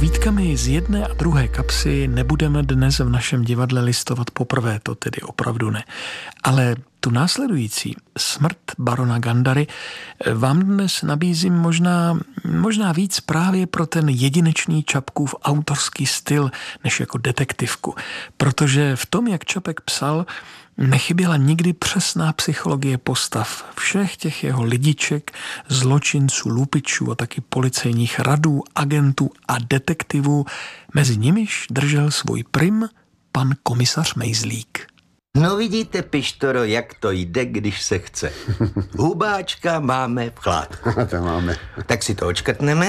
Povídkami z jedné a druhé kapsy nebudeme dnes v našem divadle listovat poprvé, to tedy opravdu ne. Ale tu následující, Smrt barona Gandary, vám dnes nabízím možná víc právě pro ten jedinečný Čapkův autorský styl, než jako detektivku. Protože v tom, jak Čapek psal, nechyběla nikdy přesná psychologie postav, všech těch jeho lidiček, zločinců, lupičů a taky policejních radů, agentů a detektivů. Mezi nimiž držel svůj prim pan komisař Mejzlík. No vidíte, Pištoro, jak to jde, když se chce. Hubáčka máme v chládku. To máme. Tak si to očkrtneme.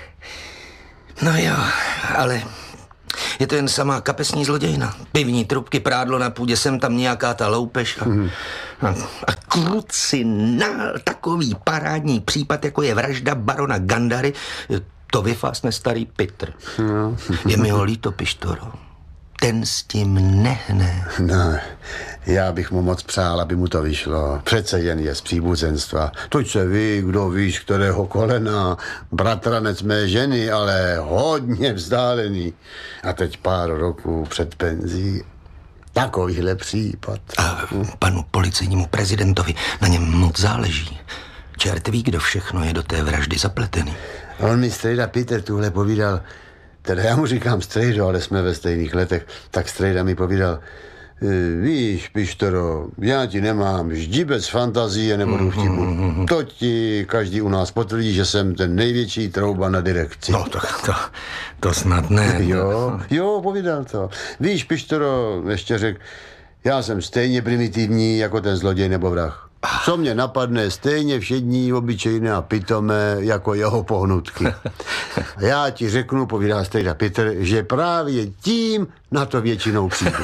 No jo, ale je to jen samá kapesní zlodějna. Pivní trubky, prádlo na půdě, sem tam nějaká ta loupež. A krucinál, takový parádní případ, jako je vražda barona Gandary, to vyfásne starý Pitr. No. Je mi ho líto, Pištoro. Ten s tím nehne. No, já bych mu moc přál, aby mu to vyšlo. Přece jen je z příbuzenstva. Toť se ví, kdo víš, kterého kolena. Bratranec mé ženy, ale hodně vzdálený. A teď pár roků před penzí. Takovýhle případ. A panu policejnímu prezidentovi na něm moc záleží. Čert ví, kdo všechno je do té vraždy zapletený. On mi strejda Peter tuhle povídal, teda já mu říkám strejdo, ale jsme ve stejných letech, tak strejda mi povídal, víš, Pištoro, já ti nemám ždibec fantazie nebo vtipu. To ti každý u nás potvrdí, že jsem ten největší trouba na direkci. No, to snad ne. Jo, povídal to. Víš, Pištoro, ještě řekl, já jsem stejně primitivní jako ten zloděj nebo vrah. Co mě napadne, stejně všední, obyčejné a pitomé jako jeho pohnutky. Já ti řeknu, povídá strejda Petr, že právě tím na to většinou přijdu.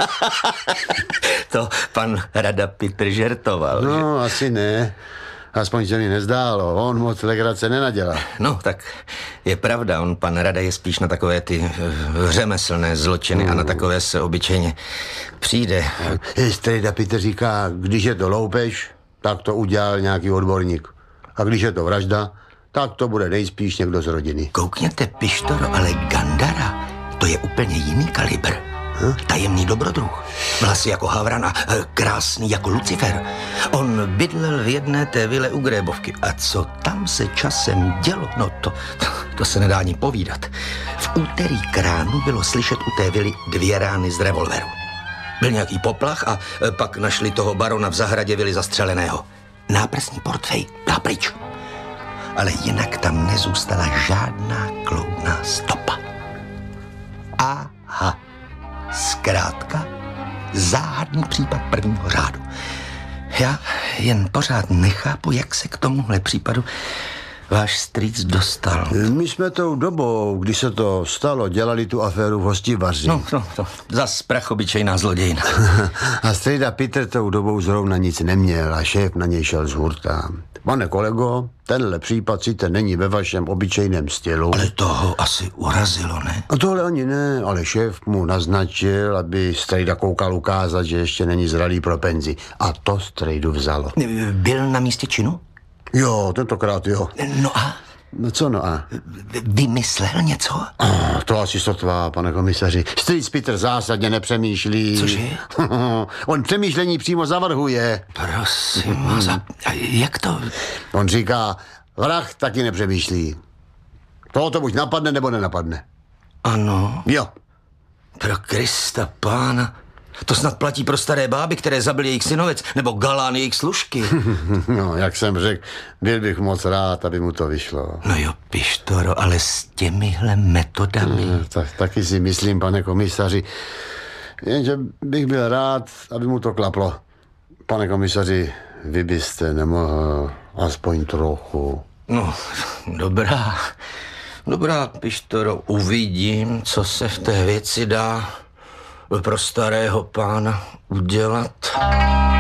To pan rada Petr žertoval. No, že? Asi ne. Aspoň se mi nezdálo. On moc legrace nenadělá. No, tak je pravda. On, pan rada, je spíš na takové ty řemeslné zločiny a na takové se obyčejně přijde. Strejda Petr říká, když je to loupež, tak to udělal nějaký odborník. A když je to vražda, tak to bude nejspíš někdo z rodiny. Koukněte, Pištoro, ale Gandara, to je úplně jiný kalibr. Tajemný dobrodruh. Vlasy jako havran a krásný jako Lucifer. On bydlel v jedné té vile u Grébovky. A co tam se časem dělo, no to se nedá ani povídat. V úterý k ránu bylo slyšet u té vily 2 rány z revolveru. Byl nějaký poplach a pak našli toho barona v zahradě vily zastřeleného. Náprsní portfej dá pryč. Ale jinak tam nezůstala žádná kloudná stopa. Aha. Zkrátka, záhadný případ prvního řádu. Já jen pořád nechápu, jak se k tomuhle případu váš strýc dostal. My jsme tou dobou, kdy se to stalo, dělali tu aféru v Hostivaři. No, zas prachobyčejná zlodějina. A strejda Petr tou dobou zrovna nic neměl a šéf na něj šel z hurta. Pane kolego, tenhle případ sice není ve vašem obyčejném stylu. Ale toho asi urazilo, ne? A tohle ani ne, ale šéf mu naznačil, aby strejda koukal ukázat, že ještě není zralý pro penzi. A to strejdu vzalo. Byl na místě činu? Jo, tentokrát jo. No a? No co no a? Vymyslel něco? To asi sotva, pane komisaři. Strýc Petr zásadně nepřemýšlí. Cože? On přemýšlení přímo zavrhuje. Prosím vás, a jak to? On říká, vrah taky nepřemýšlí. To buď napadne, nebo nenapadne. Ano. Jo. Pro Krista pána. To snad platí pro staré báby, které zabil jejich synovec, nebo galán jejich služky. No, jak jsem řekl, byl bych moc rád, aby mu to vyšlo. No jo, Pištoro, ale s těmihle metodami. Taky si myslím, pane komisaři, jenže bych byl rád, aby mu to klaplo. Pane komisaři, vy byste nemohl aspoň trochu. No, dobrá, Pištoro, uvidím, co se v té věci dá pro starého pána udělat.